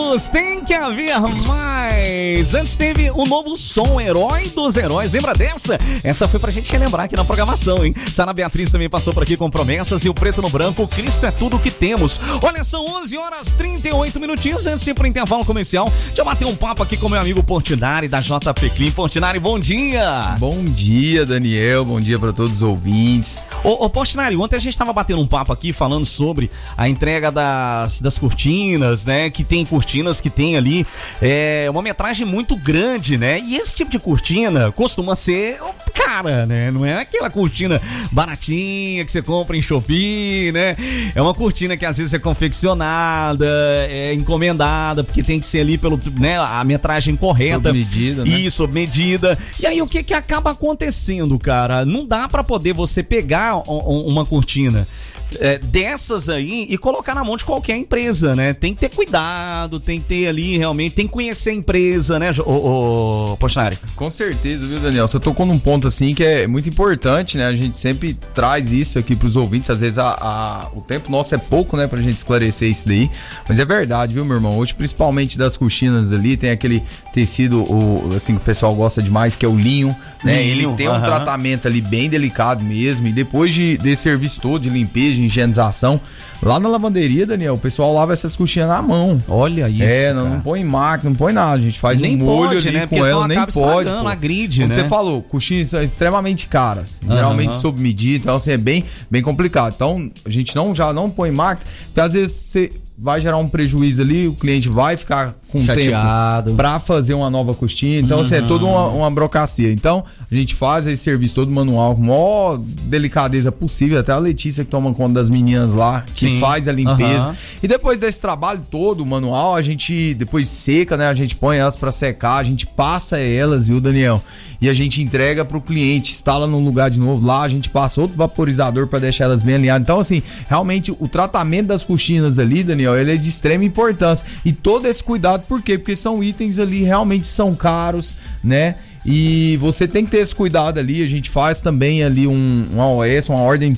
Unidos, tem que haver mais. Antes teve o novo som, Herói dos Heróis. Lembra dessa? Essa foi pra gente relembrar aqui na programação, hein? Sara Beatriz também passou por aqui com Promessas e o Preto no Branco, Cristo é tudo que temos. Olha, são 11h38 minutinhos antes de ir pro intervalo comercial. Deixa eu bater um papo aqui com meu amigo Portinari da JP Clean. Portinari, bom dia! Bom dia, Daniel. Bom dia pra todos os ouvintes. Ô Portinari, ontem a gente tava batendo um papo aqui falando sobre a entrega das cortinas, né? Que tem cortinas que tem ali uma metragem muito grande, né? E esse tipo de cortina costuma ser cara, né? Não é aquela cortina baratinha que você compra em Shopee, né? É uma cortina que às vezes é confeccionada, é encomendada, porque tem que ser ali pelo, né, a metragem correta. Sob medida, né? Isso, sob medida. E aí o que acaba acontecendo, cara? Não dá pra poder você pegar uma cortina dessas aí e colocar na mão de qualquer empresa, né? Tem que ter cuidado, tem que ter ali realmente, tem que conhecer a empresa, né, Portinari? Com certeza, viu, Daniel? Você tocou num ponto assim que é muito importante, né? A gente sempre traz isso aqui pros ouvintes, às vezes o tempo nosso é pouco, né, pra gente esclarecer isso daí, mas é verdade, viu, meu irmão? Hoje, principalmente das cortinas ali, tem aquele tecido, assim, que o pessoal gosta demais, que é o linho, né? Ele tem um tratamento ali bem delicado mesmo, e depois desse serviço todo de limpeza, de higienização, lá na lavanderia, Daniel, o pessoal lava essas coxinhas na mão. Olha isso, não põe máquina, não põe nada, a gente faz nem um molho pode, ali, né? com ela, nem pode. Agride, como né? você falou, coxinhas são extremamente caras, geralmente sob medida, então assim, é bem complicado. Então, a gente já não põe máquina, porque às vezes você vai gerar um prejuízo ali, o cliente vai ficar com chateado tempo pra fazer uma nova coxinha, então assim, é toda uma burocracia. Então, a gente faz esse serviço todo manual, com a maior delicadeza possível, até a Letícia que toma conta das meninas lá, que faz a limpeza. E depois desse trabalho todo, manual, a gente depois seca, né, a gente põe elas pra secar, a gente passa elas, viu, Daniel? E a gente entrega pro cliente, instala num lugar de novo, lá a gente passa outro vaporizador pra deixar elas bem alinhadas. Então, assim, realmente o tratamento das coxinas ali, Daniel, ele é de extrema importância. E todo esse cuidado, por quê? Porque são itens ali, realmente são caros, né? E você tem que ter esse cuidado ali, a gente faz também ali uma OS, uma ordem de